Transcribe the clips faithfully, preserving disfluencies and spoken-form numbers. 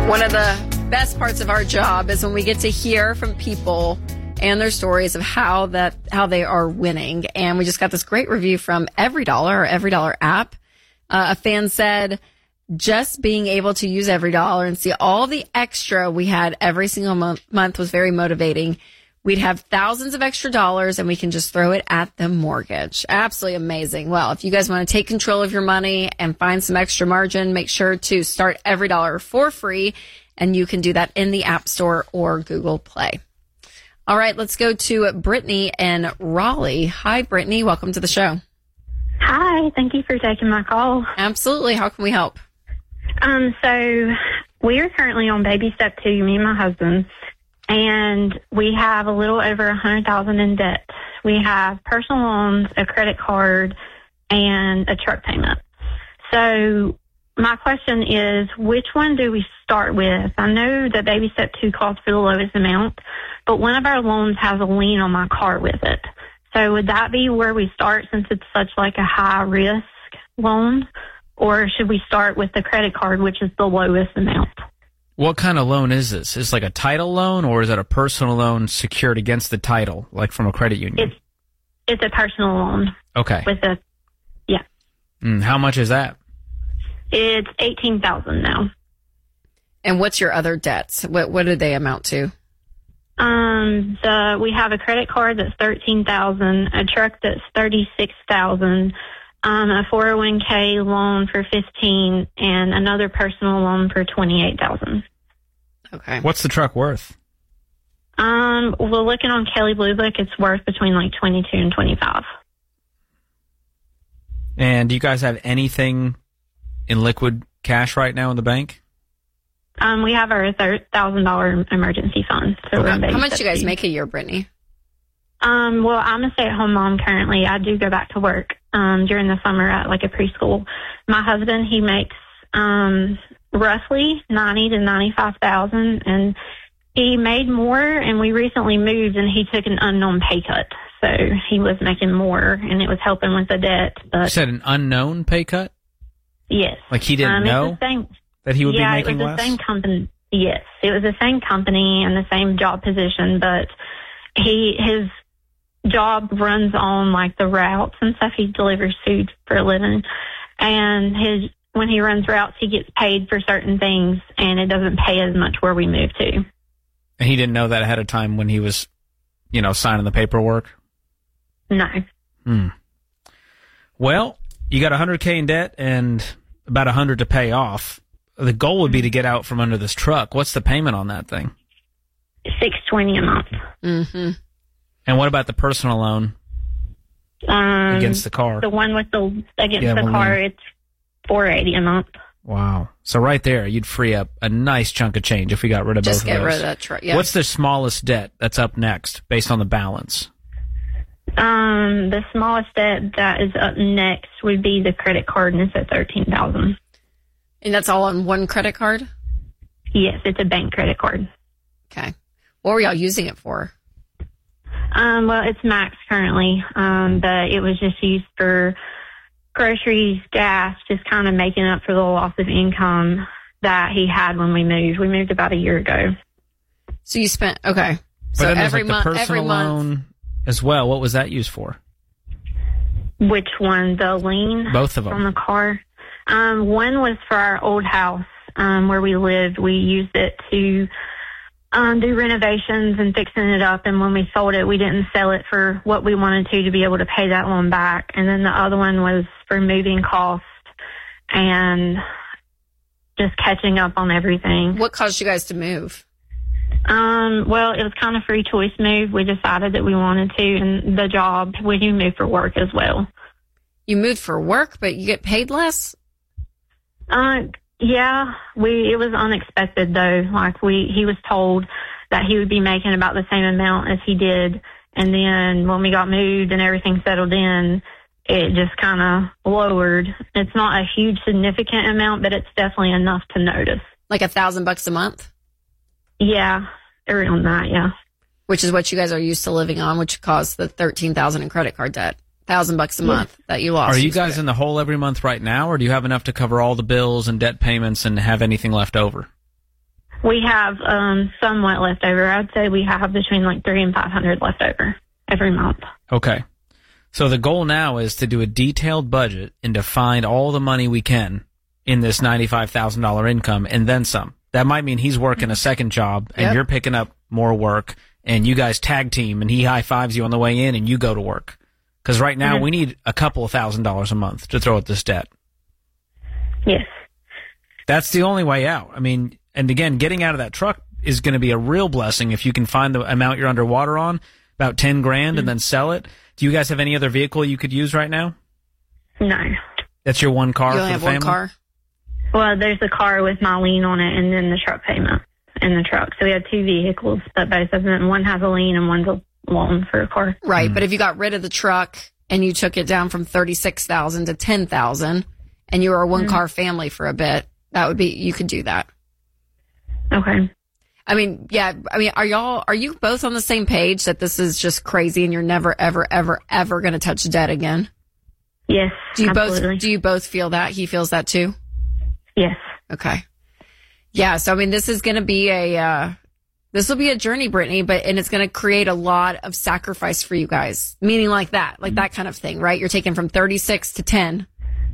One of the best parts of our job is when we get to hear from people and their stories of how that how they are winning. And we just got this great review from EveryDollar, our EveryDollar app. Uh, a fan said, just being able to use EveryDollar and see all the extra we had every single month, month was very motivating. We'd have thousands of extra dollars and we can just throw it at the mortgage. Absolutely amazing. Well, if you guys want to take control of your money and find some extra margin, make sure to start EveryDollar for free. And you can do that in the App Store or Google Play. All right, let's go to Brittany in Raleigh. Hi, Brittany. Welcome to the show. Hi. Thank you for taking my call. Absolutely. How can we help? Um, so we are currently on baby step two, me and my husband. And we have a little over a hundred thousand in debt. We have personal loans, a credit card, and a truck payment. So my question is, which one do we start with? I know that baby step two calls for the lowest amount, but one of our loans has a lien on my car with it. So would that be where we start since it's such like a high risk loan? Or should we start with the credit card, which is the lowest amount? What kind of loan is this? Is it like a title loan, or is it a personal loan secured against the title, like from a credit union? It's it's a personal loan. Okay. With a yeah. Mm, how much is that? It's eighteen thousand now. And what's your other debts? What what do they amount to? Um, the we have a credit card that's thirteen thousand, a truck that's thirty six thousand. Um, a four oh one k loan for fifteen, and another personal loan for twenty-eight thousand. Okay. What's the truck worth? Um, well, looking on Kelley Blue Book, it's worth between like twenty-two and twenty-five. And do you guys have anything in liquid cash right now in the bank? Um, we have our thousand dollar emergency fund. So Okay. we're in baby How much step do you guys two. make a year, Brittany? Um, well, I'm a stay-at-home mom currently. I do go back to work um, during the summer at like a preschool. My husband, he makes um, roughly ninety to ninety-five thousand, and he made more. And we recently moved, and he took an unknown pay cut, so he was making more, and it was helping with the debt. But You said an unknown pay cut? yes, Like he didn't um, know it's the same, that he would yeah, be making it was less? the same company. Yes, it was the same company and the same job position, but he his job runs on like the routes and stuff. He delivers food for a living, and his when he runs routes, he gets paid for certain things, and it doesn't pay as much where we move to. And he didn't know that ahead of time when he was, you know, signing the paperwork? No. Hmm. Well, you got one hundred K in debt and about one hundred to pay off. The goal would be to get out from under this truck. What's the payment on that thing? six twenty a month. Mm-hmm. And what about the personal loan Um, against the car? The one with the against Yeah, the one car, lien. it's four eighty a month. Wow. So right there, you'd free up a nice chunk of change if we got rid of Just both of get those. rid of that truck. Yeah. What's the smallest debt that's up next based on the balance? Um, the smallest debt that is up next would be the credit card, and it's at thirteen thousand. And that's all on one credit card? Yes, it's a bank credit card. Okay. What were y'all using it for? Um, well, it's max currently, um, but it was just used for groceries, gas, just kind of making up for the loss of income that he had when we moved. We moved about a year ago. So you spent, okay. So But then there's every like the month, personal every month. loan as well. What was that used for? Which one? The lien? Both of them. On the car? Um, one was for our old house um, where we lived. We used it to um, do renovations and fixing it up. And when we sold it, we didn't sell it for what we wanted to to be able to pay that loan back. And then the other one was for moving costs and just catching up on everything. What caused you guys to move? Um, well, it was kind of free choice move. We decided that we wanted to, and the job, we do move for work as well. You moved for work, but you get paid less? Uh, yeah, we, it was unexpected though. Like we, he was told that he would be making about the same amount as he did. And then when we got moved and everything settled in, it just kind of lowered. It's not a huge significant amount, but it's definitely enough to notice. Like a thousand bucks a month? Yeah, around that, yeah. Which is what you guys are used to living on, which caused the thirteen thousand in credit card debt. Thousand bucks a month that you lost. Are you guys in the hole every month right now, or do you have enough to cover all the bills and debt payments and have anything left over? We have um, somewhat left over. I'd say we have between like three and five hundred left over every month. Okay. So the goal now is to do a detailed budget and to find all the money we can in this ninety-five thousand dollars income and then some. That might mean he's working a second job and Yep. you're picking up more work and you guys tag team and he high fives you on the way in and you go to work. Because right now Mhm. we need a couple of thousand dollars a month to throw at this debt. Yes. That's the only way out. I mean, and again, getting out of that truck is going to be a real blessing if you can find the amount you're underwater on, about ten grand, mm-hmm. and then sell it. Do you guys have any other vehicle you could use right now? No. That's your one car You for only the have family? one car? Well, there's a car with my lien on it and then the truck payment in the truck. So we have two vehicles, but both of them, one has a lien and one's a loan for a car. Right, Mm. but if you got rid of the truck and you took it down from thirty-six thousand to ten thousand and you were a one-car mm. family for a bit, that would be, you could do that. Okay. I mean, yeah, I mean, are y'all, are you both on the same page that this is just crazy and you're never, ever, ever, ever going to touch debt again? Yes, Do you absolutely. both, do you both feel that? He feels that too? Yes. Okay. Yeah, so I mean, this is going to be a, uh, this will be a journey, Brittany, but, and it's going to create a lot of sacrifice for you guys, meaning like that, like that kind of thing, right? You're taking from thirty-six to ten.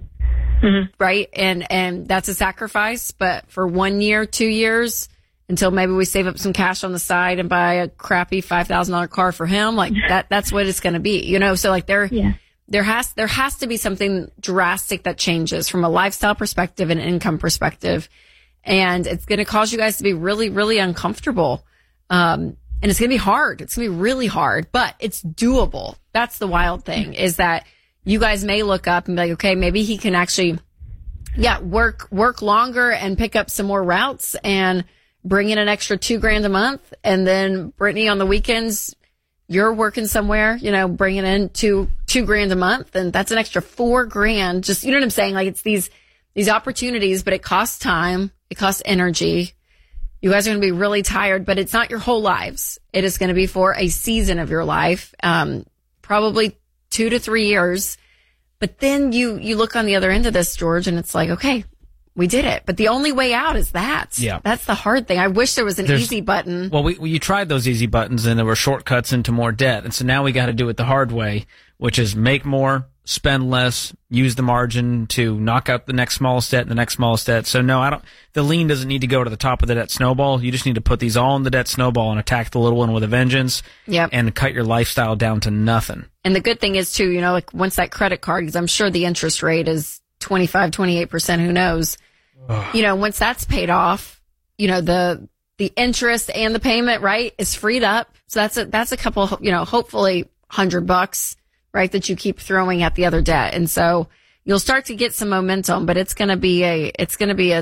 Mm-hmm. Right. And, and that's a sacrifice, but for one year, two years, until maybe we save up some cash on the side and buy a crappy five thousand dollars car for him, like that, that's what it's going to be, you know? So like there, yeah. there has, there has to be something drastic that changes from a lifestyle perspective and income perspective. And it's going to cause you guys to be really, really uncomfortable. Um, and it's going to be hard. It's going to be really hard, but it's doable. That's the wild thing is that you guys may look up and be like, okay, maybe he can actually, yeah, work, work longer and pick up some more routes and bring in an extra two grand a month. And then Brittany on the weekends, you're working somewhere, you know, bringing in two, two grand a month. And that's an extra four grand. Just, you know what I'm saying? Like it's these, these opportunities, but it costs time. It costs energy. You guys are going to be really tired, but it's not your whole lives. It is going to be for a season of your life. Um, probably two to three years. But then you, you look on the other end of this, George, and it's like, okay, we did it. But the only way out is that. Yeah. That's the hard thing. I wish there was an There's, easy button. Well, we, we you tried those easy buttons and there were shortcuts into more debt. And so now we got to do it the hard way, which is make more, spend less, use the margin to knock out the next smallest debt and the next smallest debt. So no, I don't, the lien doesn't need to go to the top of the debt snowball. You just need to put these all in the debt snowball and attack the little one with a vengeance. Yep. And cut your lifestyle down to nothing. And the good thing is too, you know, like once that credit card, because I'm sure the interest rate is twenty-five, twenty-eight percent, who knows? You know, once that's paid off, you know, the, the interest and the payment, right, is freed up. So that's a, that's a couple, you know, hopefully hundred bucks, right, that you keep throwing at the other debt. And so you'll start to get some momentum, but it's going to be a, it's going to be a,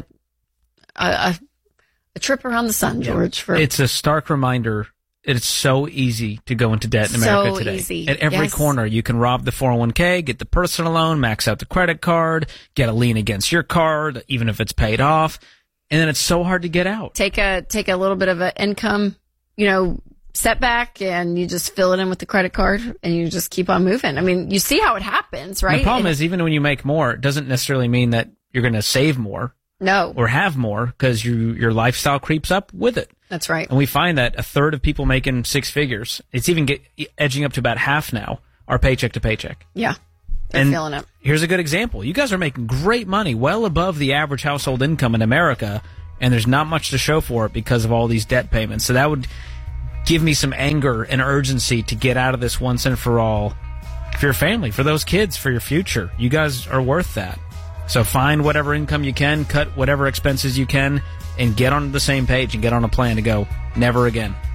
a, a trip around the sun, George. For It's a stark reminder. It's so easy to go into debt in America So today. easy. At every Yes. corner, you can rob the four oh one k, get the personal loan, max out the credit card, get a lien against your card, even if it's paid off. And then it's so hard to get out. take a, take a little bit of an income, you know, setback and you just fill it in with the credit card and you just keep on moving. I mean, you see how it happens, right? The problem And- is even when you make more, it doesn't necessarily mean that you're going to save more no, or have more because you, your lifestyle creeps up with it. that's right. And we find that a third of people making six figures, it's even get, edging up to about half now, are paycheck to paycheck. Yeah. They're And feeling it. here's a good example. You guys are making great money, well above the average household income in America, and there's not much to show for it because of all these debt payments. So that would give me some anger and urgency to get out of this once and for all for your family, for those kids, for your future. You guys are worth that. So find whatever income you can, cut whatever expenses you can, and get on the same page and get on a plan to go never again.